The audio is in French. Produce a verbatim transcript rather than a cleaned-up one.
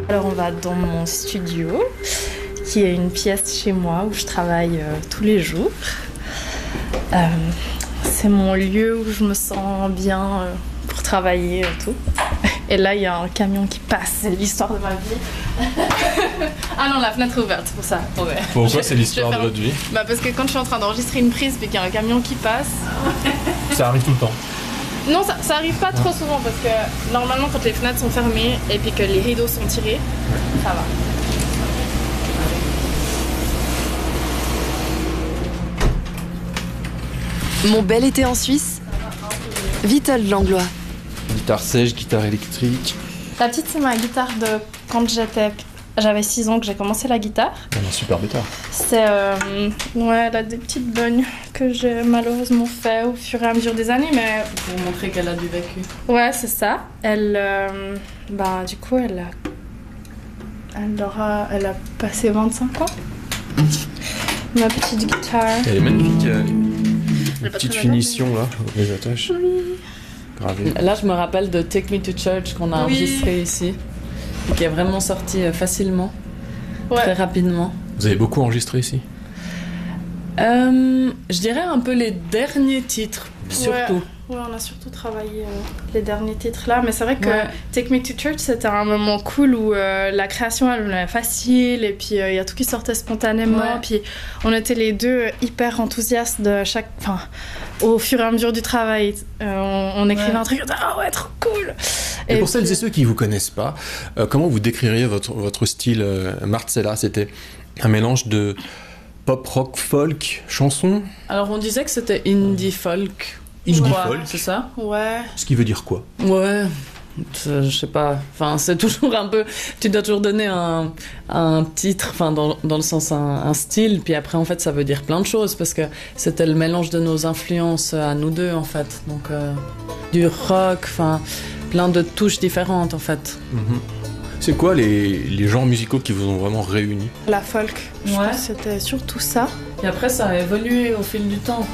Alors on va dans mon studio, qui est une pièce chez moi où je travaille euh, tous les jours. Euh, c'est mon lieu où je me sens bien euh, pour travailler et tout. Et là, il y a un camion qui passe, c'est l'histoire de ma vie. Ah non, la fenêtre est ouverte, c'est pour ça. Attendez. Pourquoi c'est l'histoire de votre vie? Bah parce que quand je suis en train d'enregistrer une prise et qu'il y a un camion qui passe... Ça arrive tout le temps? Non, ça, ça arrive pas trop souvent parce que normalement quand les fenêtres sont fermées et puis que les rideaux sont tirés, ça va. Mon bel été en Suisse, Vittel Langlois. Guitare sèche, guitare électrique. La petite, c'est ma guitare de quand j'étais... J'avais six ans que j'ai commencé la guitare. On a super guitare. C'est... Euh, ouais, elle a des petites bognes que j'ai malheureusement fait au fur et à mesure des années, mais... Pour montrer qu'elle a du vécu. Ouais, c'est ça. Elle... Euh, bah, du coup, elle a... Elle aura... Elle a passé vingt-cinq ans. Ma petite guitare. Elle est magnifique. Euh, Elle une petite finition mais... là, les attaches. Oui. Gravées. Là, je me rappelle de Take Me to Church qu'on a oui. enregistré ici. Et qui est vraiment sorti facilement, ouais. Très rapidement. Vous avez beaucoup enregistré ici? euh, Je dirais un peu les derniers titres, surtout. Ouais, ouais on a surtout travaillé euh, les derniers titres là, mais c'est vrai que ouais. Take Me to Church, c'était un moment cool où euh, la création elle est facile et puis il euh, y a tout qui sortait spontanément. Ouais. Puis on était les deux hyper enthousiastes de chaque... Enfin, au fur et à mesure du travail, euh, on, on écrivait ouais. un truc, ah ouais, trop cool. Et, et pour puis... celles et ceux qui ne vous connaissent pas, euh, comment vous décririez votre, votre style euh, Marcella? C'était un mélange de pop, rock, folk, chanson? Alors on disait que c'était indie folk. Indie ouais, folk? C'est ça? Ouais. Ce qui veut dire quoi? Ouais. Je sais pas, enfin c'est toujours un peu, tu dois toujours donner un, un titre, enfin dans, dans le sens un, un style, puis après en fait ça veut dire plein de choses parce que c'était le mélange de nos influences à nous deux en fait, donc euh, du rock, enfin plein de touches différentes en fait. Mm-hmm. C'est quoi les, les genres musicaux qui vous ont vraiment réunis? La folk, je ouais. pense que c'était surtout ça. Et après ça a évolué au fil du temps.